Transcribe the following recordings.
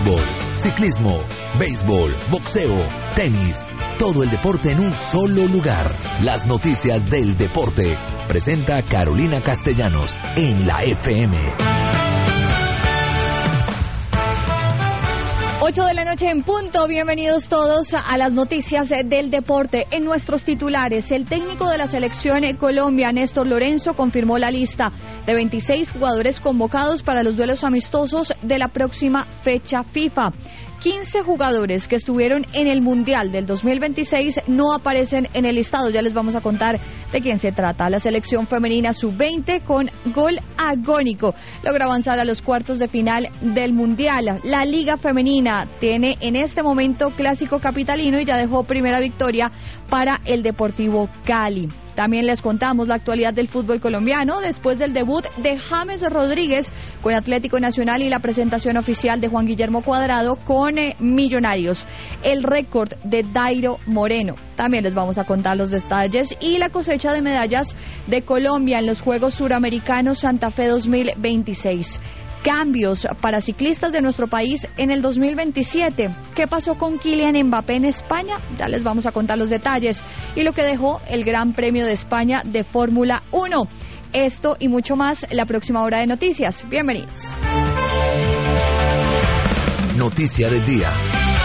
fútbol, ciclismo, béisbol, boxeo, tenis, todo el deporte en un solo lugar. Las noticias del deporte. Presenta Carolina Castellanos en la FM. 8 de la noche en punto, bienvenidos todos a las noticias del deporte. En nuestros titulares, el técnico de la selección Colombia, Néstor Lorenzo, confirmó la lista de 26 jugadores convocados para los duelos amistosos de la próxima fecha FIFA. 15 jugadores que estuvieron en el Mundial del 2026 no aparecen en el listado. Ya les vamos a contar de quién se trata. La selección femenina sub-20 con gol agónico logra avanzar a los cuartos de final del Mundial. La Liga Femenina tiene en este momento clásico capitalino y ya dejó primera victoria para el Deportivo Cali. También les contamos la actualidad del fútbol colombiano después del debut de James Rodríguez con Atlético Nacional y la presentación oficial de Juan Guillermo Cuadrado con Millonarios. El récord de Dairo Moreno. También les vamos a contar los detalles y la cosecha de medallas de Colombia en los Juegos Suramericanos Santa Fe 2026. Cambios para ciclistas de nuestro país en el 2027. ¿Qué pasó con Kylian Mbappé en España? Ya les vamos a contar los detalles. Y lo que dejó el Gran Premio de España de Fórmula 1. Esto y mucho más la próxima hora de noticias. Bienvenidos. Noticia del día.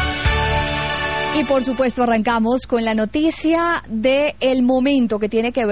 Y por supuesto arrancamos con la noticia del momento que tiene que ver